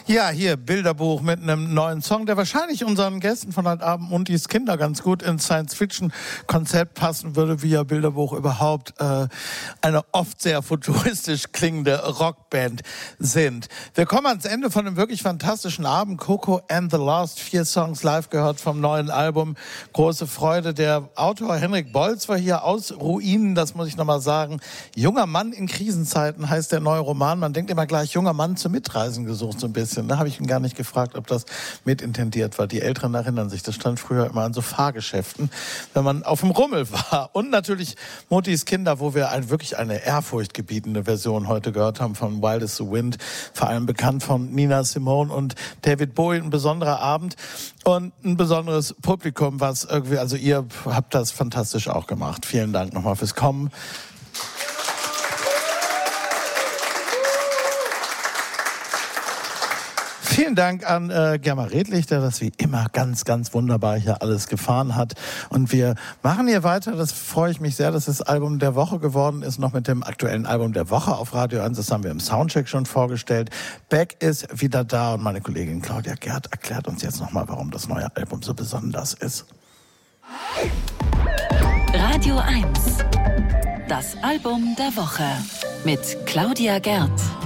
Ja, hier Bilderbuch mit einem neuen Song, der wahrscheinlich unseren Gästen von heute Abend und die Kinder ganz gut ins Science-Fiction-Konzept passen würde, wie ja Bilderbuch überhaupt eine oft sehr futuristisch klingende Rockband sind. Wir kommen ans Ende von einem wirklich fantastischen Abend. Coco and the Lost, 4 Songs live gehört vom neuen Album. Große Freude. Der Autor Henrik Bolz war hier aus Ruinen, das muss ich nochmal sagen. Junger Mann in Krisenzeiten heißt der neue Roman. Man denkt immer gleich, junger Mann zum Mitreisen gesucht so ein bisschen. Da habe ich ihn gar nicht gefragt, ob das mitintendiert war. Die Älteren erinnern sich, das stand früher immer an so Fahrgeschäften, wenn man auf dem Rummel war. Und natürlich Muttis Kinder, wo wir wirklich eine ehrfurchtgebietende Version heute gehört haben von Wild is the Wind, vor allem bekannt von Nina Simone und David Bowie. Ein besonderer Abend und ein besonderes Publikum, was irgendwie, also ihr habt das fantastisch auch gemacht. Vielen Dank nochmal fürs Kommen. Vielen Dank an Germa Redlich, der das wie immer ganz, ganz wunderbar hier alles gefahren hat. Und wir machen hier weiter. Das freue ich mich sehr, dass das Album der Woche geworden ist. Noch mit dem aktuellen Album der Woche auf Radio 1. Das haben wir im Soundcheck schon vorgestellt. Beck ist wieder da und meine Kollegin Claudia Gerd erklärt uns jetzt nochmal, warum das neue Album so besonders ist. Radio 1. Das Album der Woche mit Claudia Gerd.